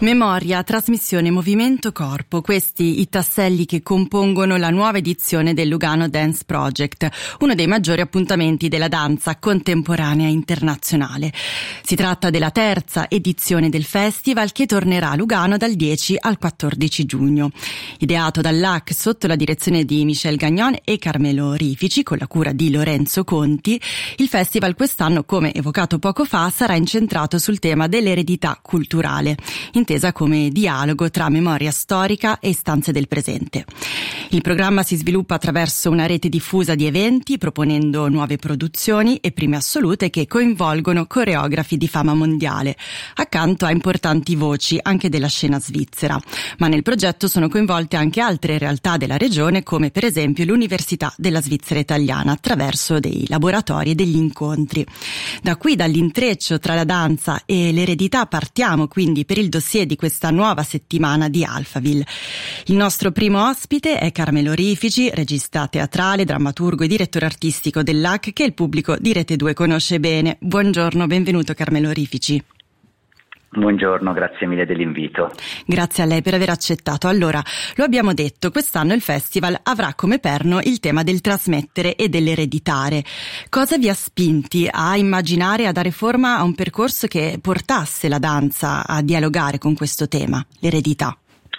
Memoria, trasmissione, movimento, corpo, questi i tasselli che compongono la nuova edizione del Lugano Dance Project, uno dei maggiori appuntamenti della danza contemporanea internazionale. Si tratta della terza edizione del festival che tornerà a Lugano dal 10 al 14 giugno. Ideato dall'AC sotto la direzione di Michel Gagnon e Carmelo Rifici con la cura di Lorenzo Conti, il festival quest'anno, come evocato poco fa, sarà incentrato sul tema dell'eredità culturale, intesa come dialogo tra memoria storica e istanze del presente. Il programma si sviluppa attraverso una rete diffusa di eventi, proponendo nuove produzioni e prime assolute che coinvolgono coreografi di fama mondiale, accanto a importanti voci anche della scena svizzera. Ma nel progetto sono coinvolte anche altre realtà della regione, come per esempio l'Università della Svizzera Italiana, attraverso dei laboratori e degli incontri. Da qui, dall'intreccio tra la danza e l'eredità, partiamo quindi per il dossier di questa nuova settimana di Alphaville. Il nostro primo ospite è Carmelo Rifici, regista teatrale, drammaturgo e direttore artistico dell'AC, che il pubblico di Rete 2 conosce bene. Buongiorno, benvenuto Carmelo Rifici. Buongiorno, grazie mille dell'invito. Grazie a lei per aver accettato. Allora, lo abbiamo detto, quest'anno il festival avrà come perno il tema del trasmettere e dell'ereditare. Cosa vi ha spinti a immaginare e a dare forma a un percorso che portasse la danza a dialogare con questo tema, l'eredità?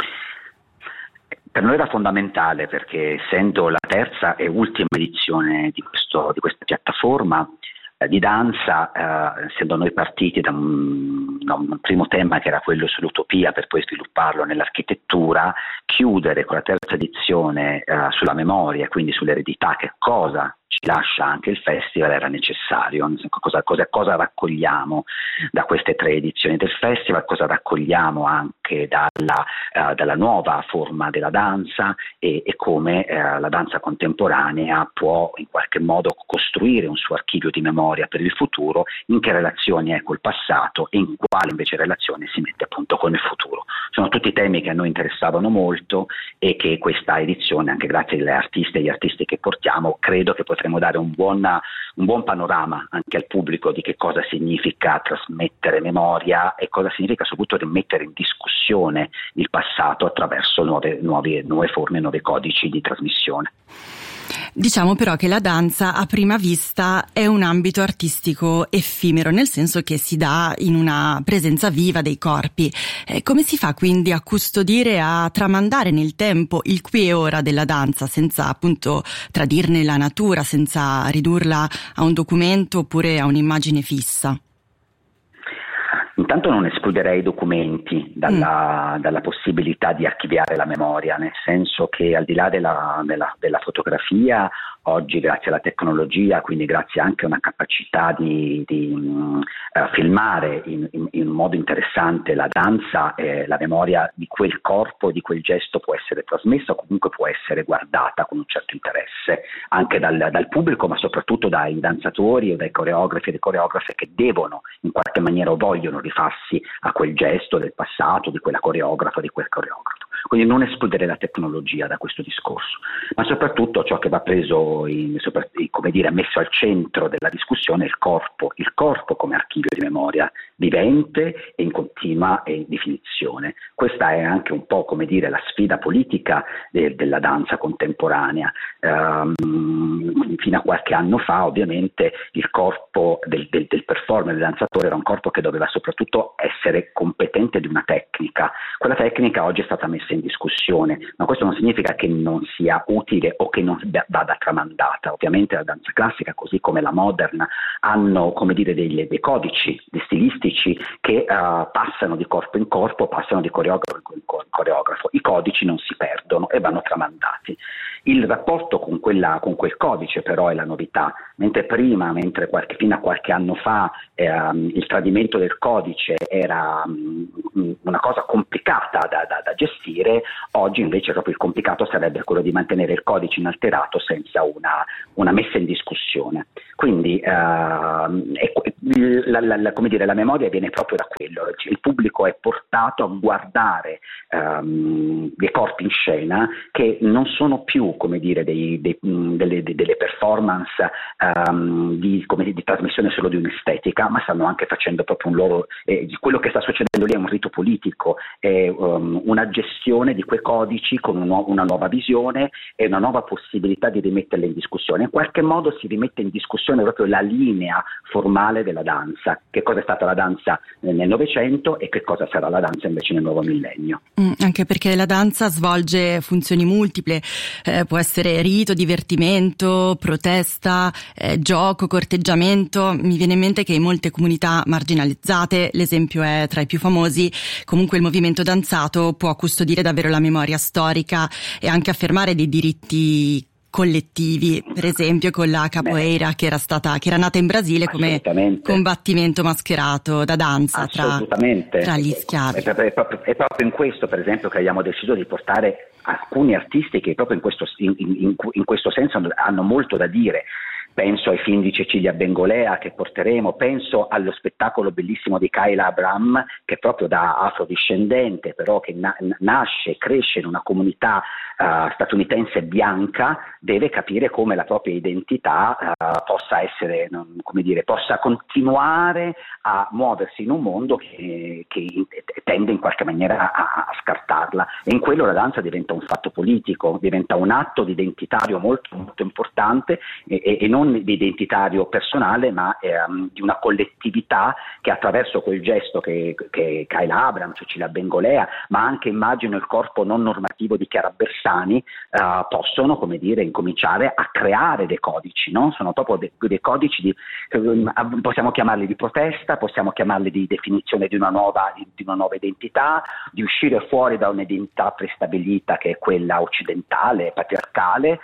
Per noi era fondamentale perché, essendo la terza e ultima edizione di questa piattaforma di danza, essendo noi partiti da un primo tema che era quello sull'utopia per poi svilupparlo nell'architettura, chiudere con la terza edizione sulla memoria, quindi sull'eredità, che cosa ci lascia anche il festival, era necessario. Cosa raccogliamo da queste tre edizioni del festival, cosa raccogliamo anche dalla nuova forma della danza e come la danza contemporanea può in qualche modo costruire un suo archivio di memoria per il futuro, in che relazioni è col passato e in quale invece relazione si mette appunto con il futuro. Sono tutti temi che a noi interessavano molto e che questa edizione, anche grazie alle artiste e agli artisti che portiamo, credo che potremo dare un buon panorama anche al pubblico di che cosa significa trasmettere memoria e cosa significa soprattutto rimettere in discussione il passato attraverso nuove forme, nuovi codici di trasmissione. Diciamo però che la danza a prima vista è un ambito artistico effimero, nel senso che si dà in una presenza viva dei corpi. Come si fa quindi a custodire, a tramandare nel tempo il qui e ora della danza senza appunto tradirne la natura, senza ridurla a un documento oppure a un'immagine fissa? Intanto non escluderei i documenti dalla possibilità di archiviare la memoria, nel senso che al di là della fotografia, oggi grazie alla tecnologia, quindi grazie anche a una capacità di filmare in modo interessante la danza, la memoria di quel corpo, di quel gesto può essere trasmessa o comunque può essere guardata con un certo interesse anche dal pubblico, ma soprattutto dai danzatori o dai coreografi e le coreografe che devono in qualche maniera o vogliono rifarsi a quel gesto del passato, di quella coreografa, di quel coreografo. Quindi non escludere la tecnologia da questo discorso, ma soprattutto ciò che va preso messo al centro della discussione è il corpo come archivio di memoria vivente e in continua definizione. Questa è anche un po' la sfida politica della danza contemporanea. Fino a qualche anno fa ovviamente il corpo del performer, del danzatore, era un corpo che doveva soprattutto essere competente di una tecnica. Quella tecnica oggi è stata messa in discussione, ma questo non significa che non sia utile o che non vada tramandata. Ovviamente la danza classica, così come la moderna, hanno dei codici, dei stilistici che passano di corpo in corpo, passano di coreografo in coreografo. I codici non si perdono e vanno tramandati. Il rapporto con quel codice però è la novità, mentre fino a qualche anno fa il tradimento del codice era una cosa complicata da gestire, oggi invece proprio il complicato sarebbe quello di mantenere il codice inalterato senza una messa in discussione. Quindi come dire, la memoria viene proprio da quello, il pubblico è portato a guardare dei corpi in scena che non sono più, come dire, delle performance di trasmissione solo di un'estetica, ma stanno anche facendo proprio un loro, quello che sta succedendo lì è un rito politico, è una gestione di quei codici con una nuova visione e una nuova possibilità di rimetterle in discussione. In qualche modo si rimette in discussione proprio la linea formale della danza, che cosa è stata la danza nel Novecento e che cosa sarà la danza invece nel nuovo millennio. Anche perché la danza svolge funzioni multiple, può essere rito, divertimento, protesta, gioco, corteggiamento. Mi viene in mente che in molte comunità marginalizzate, l'esempio è tra i più famosi, comunque il movimento danzato può custodire davvero la memoria storica e anche affermare dei diritti collettivi, per esempio con la capoeira che era nata in Brasile come combattimento mascherato da danza tra gli schiavi. È proprio in questo, per esempio, che abbiamo deciso di portare alcuni artisti che proprio in questo senso hanno molto da dire. Penso ai film di Cecilia Bengolea che porteremo, penso allo spettacolo bellissimo di Kayla Abraham, che proprio da afrodiscendente, però che nasce e cresce in una comunità statunitense bianca, deve capire come la propria identità possa essere, possa continuare a muoversi in un mondo che tende in qualche maniera a scartarla. E in quello la danza diventa un fatto politico, diventa un atto identitario molto, molto importante e non di identitario personale, ma di una collettività che attraverso quel gesto che Kayla Abraham, Cecilia Bengolea, ma anche immagino il corpo non normativo di Chiara Bersani, possono, come dire, incominciare a creare dei codici, no? Sono proprio dei codici possiamo chiamarli di protesta, possiamo chiamarli di definizione di una nuova identità, di uscire fuori da un'identità prestabilita che è quella occidentale, patriarcale,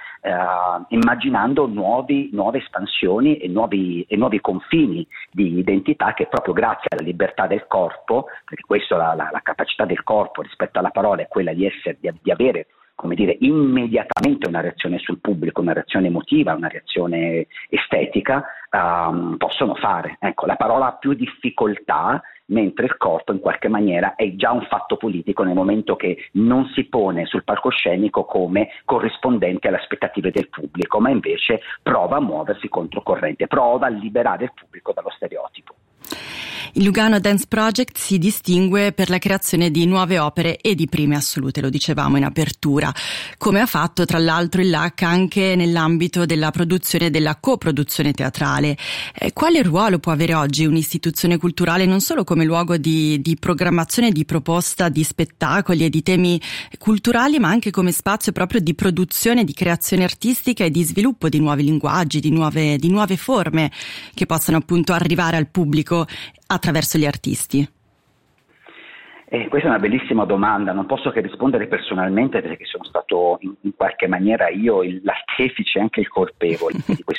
immaginando nuove espansioni e nuovi confini di identità che proprio grazie alla libertà del corpo, perché questa la capacità del corpo rispetto alla parola è quella di avere, come dire, immediatamente una reazione sul pubblico, una reazione emotiva, una reazione estetica, possono fare. Ecco, la parola ha più difficoltà, mentre il corpo in qualche maniera è già un fatto politico nel momento che non si pone sul palcoscenico come corrispondente alle aspettative del pubblico, ma invece prova a muoversi controcorrente, prova a liberare il pubblico dallo stereotipo. Il Lugano Dance Project si distingue per la creazione di nuove opere e di prime assolute, lo dicevamo in apertura, come ha fatto tra l'altro il LAC anche nell'ambito della produzione e della coproduzione teatrale. Quale ruolo può avere oggi un'istituzione culturale non solo come luogo di programmazione, di proposta di spettacoli e di temi culturali, ma anche come spazio proprio di produzione, di creazione artistica e di sviluppo di nuovi linguaggi, di nuove forme che possano appunto arrivare al pubblico attraverso gli artisti? Questa è una bellissima domanda, non posso che rispondere personalmente perché sono stato in qualche maniera io l'artefice e anche il colpevole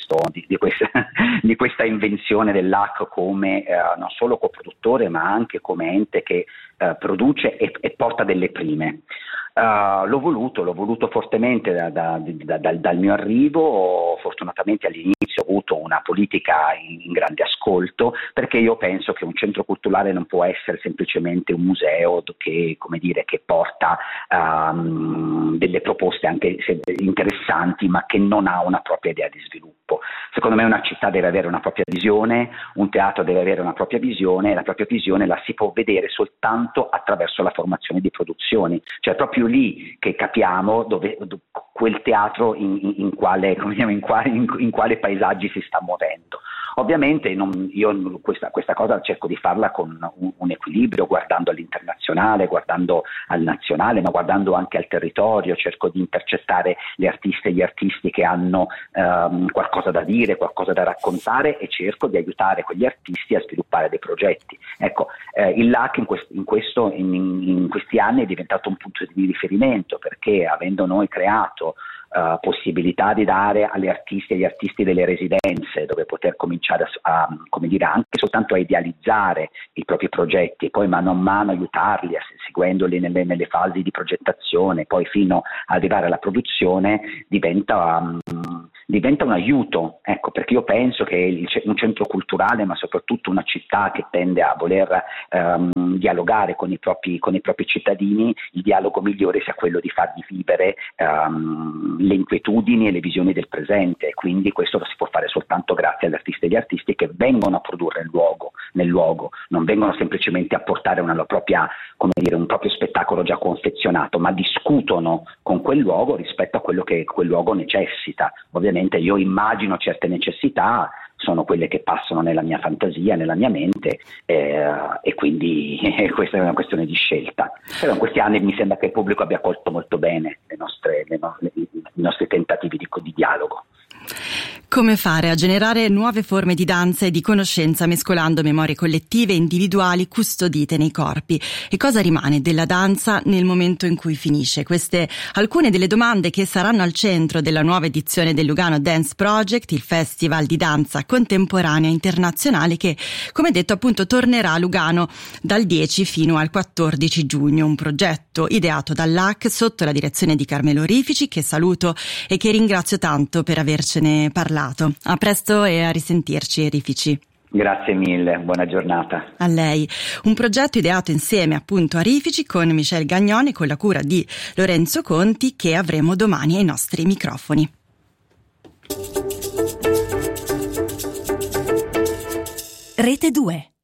di questa invenzione dell'AC come non solo coproduttore ma anche come ente che produce e porta delle prime. L'ho voluto fortemente dal mio arrivo. Fortunatamente all'inizio ho avuto una politica in grande ascolto, perché io penso che un centro culturale non può essere semplicemente un museo che porta delle proposte anche interessanti ma che non ha una propria idea di sviluppo. Secondo me una città deve avere una propria visione, un teatro deve avere una propria visione, e la propria visione la si può vedere soltanto attraverso la formazione di produzioni, cioè proprio lì che capiamo dove quel teatro in quale paesaggi si sta muovendo. Ovviamente io questa cosa cerco di farla con un equilibrio, guardando all'internazionale, guardando al nazionale, ma guardando anche al territorio. Cerco di intercettare le artiste e gli artisti che hanno qualcosa da dire, qualcosa da raccontare, e cerco di aiutare quegli artisti a sviluppare dei progetti. Ecco, il LAC in questi anni è diventato un punto di riferimento, perché avendo noi creato possibilità di dare agli artisti delle residenze dove poter cominciare anche soltanto a idealizzare i propri progetti e poi mano a mano aiutarli a seguendoli nelle fasi di progettazione, poi fino ad arrivare alla produzione, diventa un aiuto, ecco, perché io penso che un centro culturale, ma soprattutto una città che tende a voler dialogare con i propri cittadini, il dialogo migliore sia quello di fargli vivere le inquietudini e le visioni del presente. Quindi questo lo si può fare soltanto grazie agli artisti e agli artisti che vengono a produrre nel luogo, non vengono semplicemente a portare un proprio spettacolo già confezionato, ma discutono con quel luogo rispetto a quello che quel luogo necessita. Ovviamente io immagino certe necessità, sono quelle che passano nella mia fantasia, nella mia mente, e quindi questa è una questione di scelta. Però in questi anni mi sembra che il pubblico abbia colto molto bene i nostri tentativi di dialogo. Come fare a generare nuove forme di danza e di conoscenza mescolando memorie collettive e individuali custodite nei corpi? E cosa rimane della danza nel momento in cui finisce? Queste alcune delle domande che saranno al centro della nuova edizione del Lugano Dance Project, il festival di danza contemporanea internazionale che, come detto, appunto tornerà a Lugano dal 10 fino al 14 giugno. Un progetto ideato dall'AC sotto la direzione di Carmelo Rifici, che saluto e che ringrazio tanto per avercene parlato. A presto e a risentirci, Rifici. Grazie mille, buona giornata. A lei. Un progetto ideato insieme appunto a Rifici con Michel Gagnoni, con la cura di Lorenzo Conti, che avremo domani ai nostri microfoni. Rete 2.